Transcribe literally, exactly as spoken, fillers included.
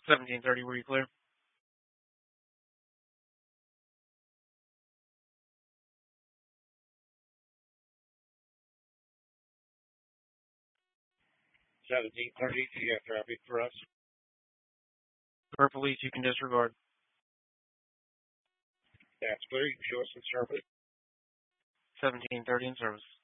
seventeen thirty, were you clear? seventeen thirty, do you have traffic for us? For police, you can disregard. That's clear. You can show us in service. seventeen thirty in service.